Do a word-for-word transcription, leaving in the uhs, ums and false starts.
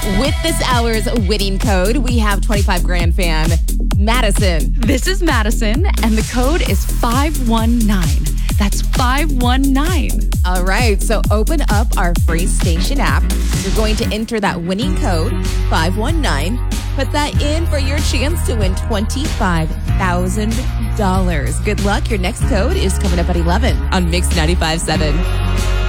With this hour's winning code, we have twenty-five grand fan, Madison. This is Madison, and the code is five one nine. That's five one nine. All right, so open up our free station app. You're going to enter that winning code, five one nine. Put that in for your chance to win twenty-five thousand dollars. Good luck. Your next code is coming up at eleven on Mix ninety-five point seven.